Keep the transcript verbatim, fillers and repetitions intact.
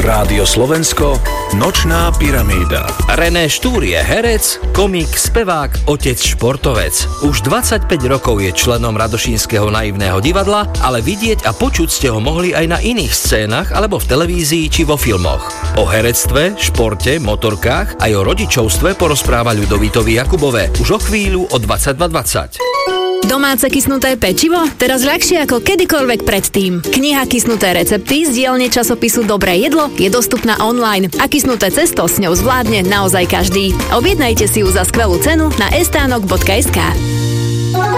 Rádio Slovensko, Nočná pyramída. René Štúr je herec, komik, spevák, otec, športovec. Už dvadsaťpäť rokov je členom Radošínskeho naivného divadla, ale vidieť a počuť ste ho mohli aj na iných scénach alebo v televízii či vo filmoch. O herectve, športe, motorkách aj o rodičovstve porozpráva Ľudovitovi Jakubove už o chvíľu o dvadsaťdva dvadsať. Domáce kysnuté pečivo? Teraz ľahšie ako kedykoľvek predtým. Kniha Kysnuté recepty z dielne časopisu Dobré jedlo je dostupná online a kysnuté cesto s ňou zvládne naozaj každý. Objednajte si ju za skvelú cenu na estánok bodka es ká.